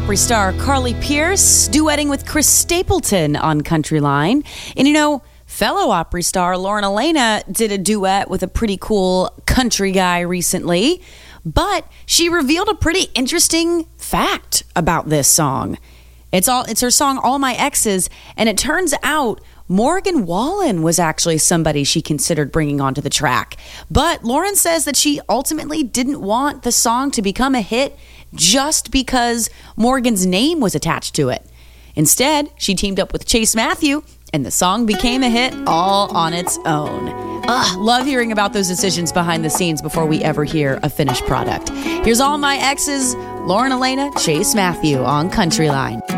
Opry star Carly Pearce duetting with Chris Stapleton on Country Line. And fellow Opry star Lauren Elena did a duet with a pretty cool country guy recently, but she revealed a pretty interesting fact about this song. It's her song All My Exes, and it turns out Morgan Wallen was actually somebody she considered bringing onto the track. But Lauren says that she ultimately didn't want the song to become a hit just because Morgan's name was attached to it. Instead, she teamed up with Chase Matthew, and the song became a hit all on its own. Love hearing about those decisions behind the scenes before we ever hear a finished product. Here's All My Exes, Lauren Elena, Chase Matthew on Country Line.